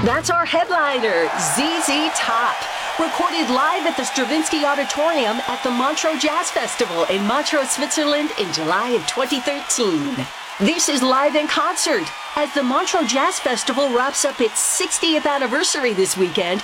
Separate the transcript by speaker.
Speaker 1: That's our headliner, ZZ Top. Recorded live at the Stravinsky Auditorium at the Montreux Jazz Festival in Montreux, Switzerland in July of 2013. This is Live in Concert as the Montreux Jazz Festival wraps up its 60th anniversary this weekend